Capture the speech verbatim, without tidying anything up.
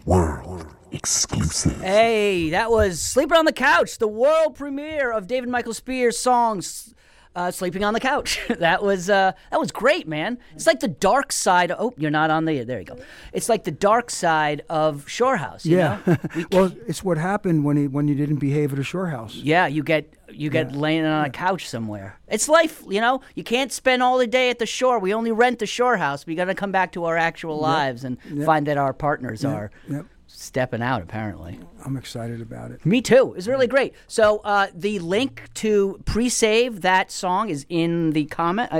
World exclusive. Hey, that was Sleeping on the Couch, the world premiere of David Michael Spears' songs. Uh, sleeping on the couch. that was uh, that was great, man. It's like the dark side. Oh, you're not on the. There you go. It's like the dark side of Shore House. You yeah. know? We well, it's what happened when he, when you didn't behave at a Shore House. Yeah, you get you get Yeah. laying on a couch somewhere. It's life, you know. You can't spend all the day at the shore. We only rent the Shore House. We got to come back to our actual lives and Yep. find that our partners Yep. are Yep. stepping out. Apparently. I'm excited about it. Me too. It's really great. So uh, the link to pre-save that song is in the comment.